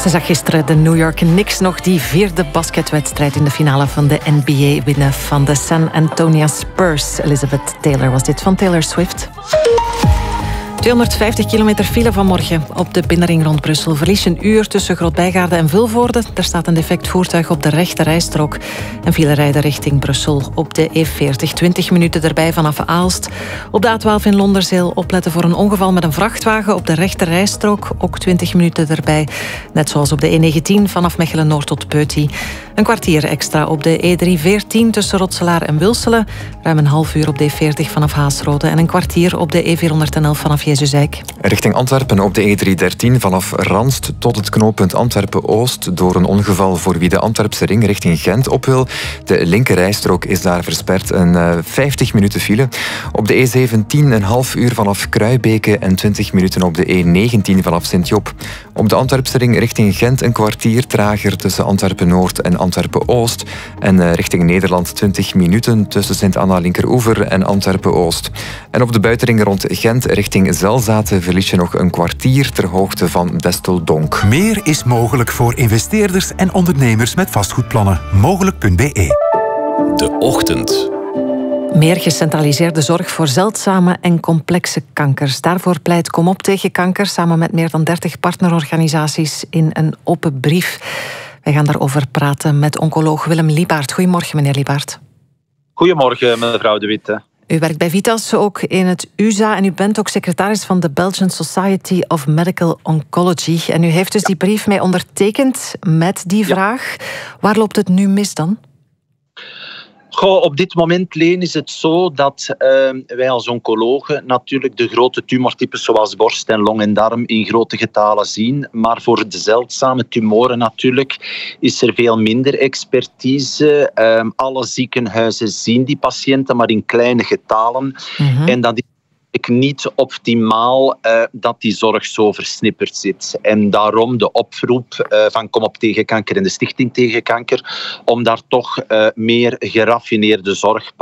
Zag gisteren de New York Knicks nog die 4e basketwedstrijd in de finale van de NBA winnen van de San Antonio Spurs. Elizabeth Taylor was dit van Taylor Swift. 250 kilometer file vanmorgen op de binnenring rond Brussel. Verlies je een uur tussen Grootbijgaarden en Vilvoorde. Er staat een defect voertuig op de rechte rijstrook. En file rijden richting Brussel op de E40. 20 minuten erbij vanaf Aalst. Op de A12 in Londerzeel opletten voor een ongeval met een vrachtwagen op de rechte rijstrook. Ook 20 minuten erbij. Net zoals op de E19 vanaf Mechelen-Noord tot Peuty. Een kwartier extra op de E314 tussen Rotselaar en Wilselen. Ruim een half uur op de E40 vanaf Haasrode. En een kwartier op de E411 vanaf Jezuzijk. Richting Antwerpen op de E313 vanaf Ranst tot het knooppunt Antwerpen-Oost door een ongeval voor wie de Antwerpse ring richting Gent op wil. De linkerrijstrook is daar versperd. Een 50 minuten file. Op de E17 een half uur vanaf Kruibeke en 20 minuten op de E19 vanaf Sint-Job. Op de Antwerpse ring richting Gent een kwartier trager tussen Antwerpen-Noord en Antwerpen-Oost. En richting Nederland 20 minuten tussen Sint-Anna Linkeroever en Antwerpen-Oost. En op de buitenring rond Gent richting Zelzaten verlies je nog een kwartier ter hoogte van Bestel-Donk. Meer is mogelijk voor investeerders en ondernemers met vastgoedplannen. Mogelijk.be. De Ochtend. Meer gecentraliseerde zorg voor zeldzame en complexe kankers. Daarvoor pleit Kom op tegen kanker samen met meer dan 30 partnerorganisaties in een open brief. Wij gaan daarover praten met oncoloog Willem Liebaert. Goedemorgen, meneer Liebaert. Goedemorgen, mevrouw De Witte. U werkt bij Vitas, ook in het USA, en u bent ook secretaris van de Belgian Society of Medical Oncology. En u heeft dus die brief mee ondertekend met die vraag. Waar loopt het nu mis dan? Op dit moment, Leen, is het zo dat wij als oncologen natuurlijk de grote tumortypes zoals borst en long en darm in grote getalen zien. Maar voor de zeldzame tumoren natuurlijk is er veel minder expertise. Alle ziekenhuizen zien die patiënten, maar in kleine getalen. En dat is niet optimaal dat die zorg zo versnipperd zit. En daarom de oproep van Kom op tegen kanker en de Stichting tegen kanker om daar toch meer geraffineerde zorg